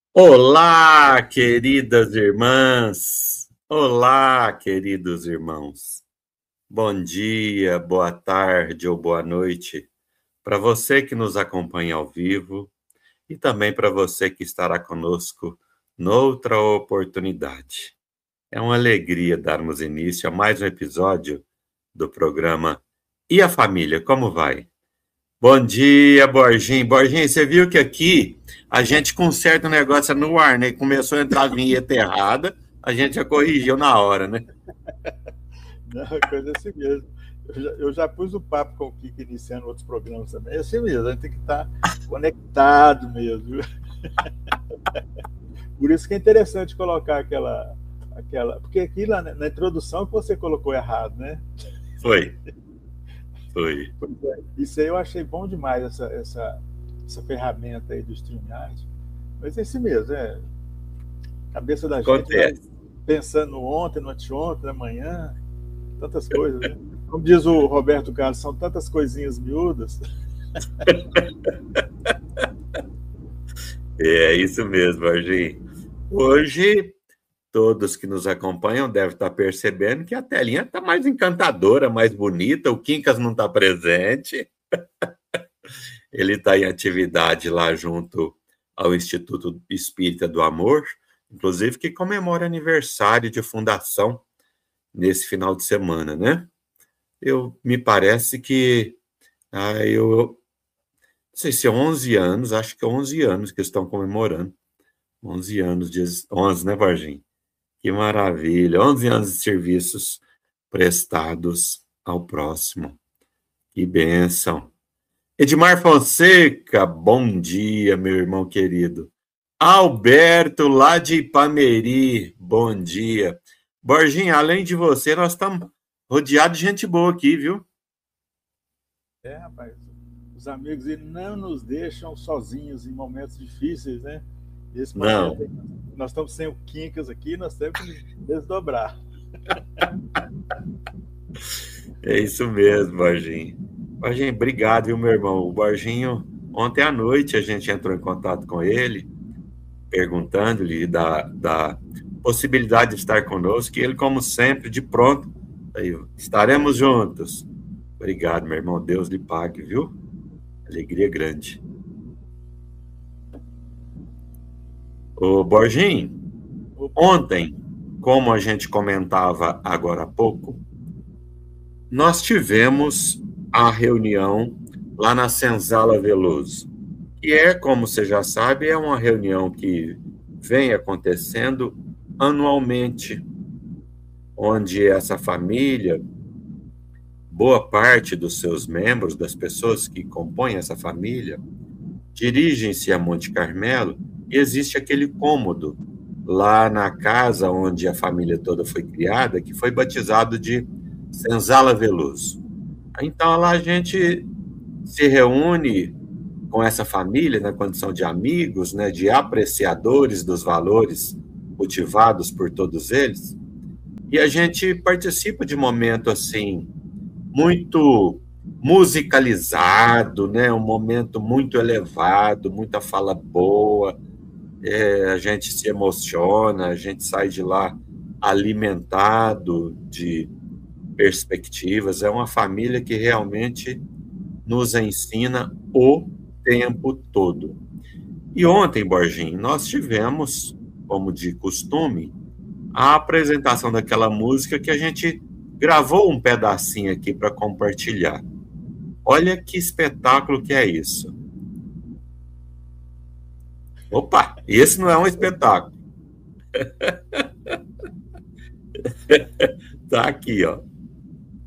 Olá, queridas irmãs! Olá, queridos irmãos! Bom dia, boa tarde ou boa noite para você que nos acompanha ao vivo e também para você que estará conosco noutra oportunidade. É uma alegria darmos início a mais um episódio do programa E a Família, como vai? Bom dia, Borginho. Borginho, você viu que aqui a gente conserta o negócio no ar, né? Começou a entrar a vinheta errada, a gente já corrigiu na hora, né? Não, é coisa assim mesmo. Eu já pus o papo com o Kiko iniciando outros programas também. É assim mesmo, a gente tem que estar conectado mesmo. Por isso que é interessante colocar aquela. Porque aqui na introdução que você colocou errado, né? Foi, foi. Isso aí eu achei bom demais, essa ferramenta aí do StreamYard. Mas é assim mesmo, cabeça da gente vai Acontece. pensando no ontem, no anteontem, na manhã, tantas coisas, né? Como diz o Roberto Carlos, são tantas coisinhas miúdas. É isso mesmo, Borginho. Hoje, todos que nos acompanham devem estar percebendo que a telinha está mais encantadora, mais bonita. O Quincas não está presente. Ele está em atividade lá junto ao Instituto Espírita do Amor, inclusive que comemora aniversário de fundação nesse final de semana, né? Me parece que eu não sei se é 11 anos, acho que é 11 anos que estão comemorando. 11 anos de 11, né, Varginho? Que maravilha! 11 anos de serviços prestados ao próximo. Que bênção! Edmar Fonseca, bom dia, meu irmão querido. Alberto, lá de Ipameri, bom dia. Borginho, além de você, nós estamos rodeados de gente boa aqui, viu? Rapaz, os amigos não nos deixam sozinhos em momentos difíceis, né? Esse momento, Não, nós estamos sem o Quincas aqui, nós temos que desdobrar. é isso mesmo, Borginho. Borginho, obrigado, viu, meu irmão? O Borginho, ontem à noite a gente entrou em contato com ele, perguntando-lhe da possibilidade de estar conosco, e ele, como sempre, de pronto, aí, estaremos juntos. Obrigado, meu irmão. Deus lhe pague, viu? Alegria grande. Ô, Borginho, Opa, ontem, como a gente comentava agora há pouco, nós tivemos a reunião lá na Senzala Veloso, que é, como você já sabe, é uma reunião que vem acontecendo anualmente, onde essa família, boa parte dos seus membros, das pessoas que compõem essa família, dirigem-se a Monte Carmelo e existe aquele cômodo lá na casa onde a família toda foi criada, que foi batizado de Senzala Veloso. Então lá a gente se reúne com essa família na condição de amigos, né, de apreciadores dos valores cultivados por todos eles, e a gente participa de momento assim muito musicalizado, né? Um momento muito elevado, muita fala boa, a gente se emociona, a gente sai de lá alimentado de perspectivas. É uma família que realmente nos ensina o tempo todo. E ontem, Borginho, nós tivemos, como de costume, a apresentação daquela música que a gente gravou um pedacinho aqui para compartilhar. Olha que espetáculo que é isso. Opa, esse não é um espetáculo. Tá aqui, ó.